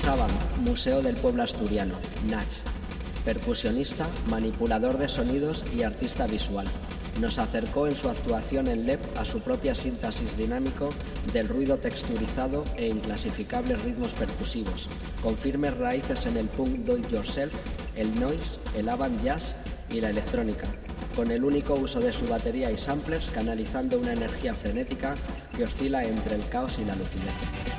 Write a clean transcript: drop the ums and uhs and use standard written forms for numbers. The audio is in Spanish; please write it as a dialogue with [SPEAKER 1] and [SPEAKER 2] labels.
[SPEAKER 1] Saban, Museo del Pueblo Asturiano, Nach. Percusionista, manipulador de sonidos y artista visual. Nos acercó en su actuación en LEP a su propia síntesis dinámico del ruido texturizado e inclasificables ritmos percusivos, con firmes raíces en el punk do-it-yourself, el noise, el avant jazz y la electrónica, con el único uso de su batería y samplers canalizando una energía frenética que oscila entre el caos y la lucidez.